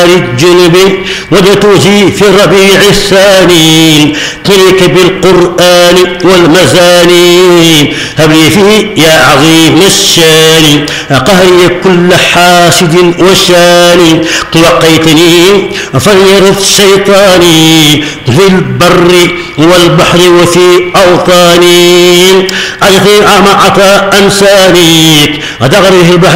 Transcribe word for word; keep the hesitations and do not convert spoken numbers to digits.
نار الجنب وجتوزي في الربيع الثاني تلك بالقرآن والمزاني هب لي فيه يا عظيم الشان قهري كل حاسد وشان وقيتني فليرد شيطاني في البر والبحر وفي أوطاني أجثي أما عطى أنساني أدغره البحر